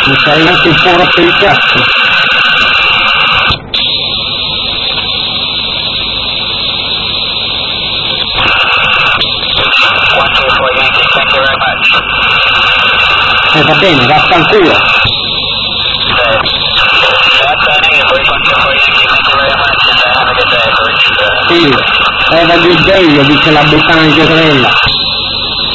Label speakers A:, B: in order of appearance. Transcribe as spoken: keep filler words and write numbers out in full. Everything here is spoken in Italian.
A: Mi stai anche un po' rotto il cazzo. Eh, va bene, vaffanculo. Sì, eh, voglio il Deio, dice la buttana di Pietrella.